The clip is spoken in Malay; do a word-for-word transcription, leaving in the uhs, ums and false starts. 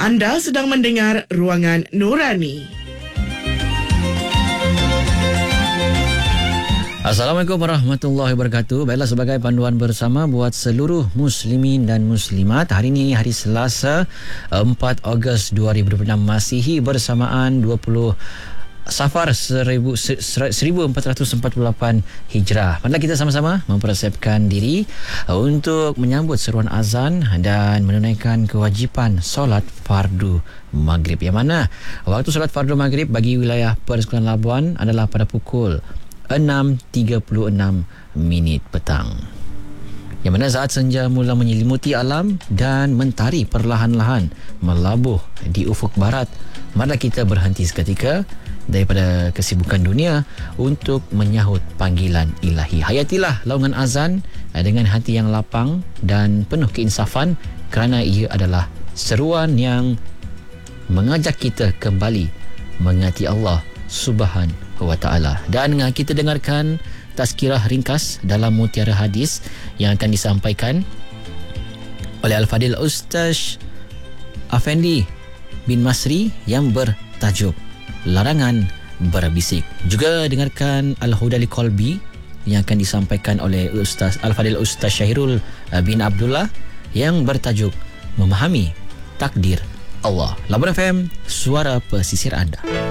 Anda sedang mendengar Ruangan Nurani. Assalamualaikum warahmatullahi wabarakatuh. Baiklah, sebagai panduan bersama buat seluruh muslimin dan muslimat, hari ini hari Selasa empat Ogos dua ribu dua puluh enam Masihi bersamaan dua puluh Safar seribu empat ratus empat puluh lapan Hijrah. Marilah kita sama-sama mempersiapkan diri untuk menyambut seruan azan dan menunaikan kewajipan solat fardu maghrib, yang mana waktu solat fardu maghrib bagi wilayah Persekutuan Labuan adalah pada pukul enam tiga puluh enam minit petang, yang mana saat senja mula menyelimuti alam dan mentari perlahan-lahan melabuh di ufuk barat. Marilah kita berhenti seketika daripada kesibukan dunia untuk menyahut panggilan ilahi. Hayatilah laungan azan dengan hati yang lapang dan penuh keinsafan, kerana ia adalah seruan yang mengajak kita kembali mengasihi Allah Subhanahu wa Ta'ala. Dan kita dengarkan tazkirah ringkas dalam Mutiara Hadis yang akan disampaikan oleh Al-Fadil Ustaz Afendi bin Masri yang bertajuk Larangan Berbisik. Juga dengarkan Al-Hudali Qalbi yang akan disampaikan oleh Ustaz Al-Fadil Ustaz Syahirul bin Abdullah yang bertajuk Memahami Takdir Allah. Labuan F M, suara pesisir anda.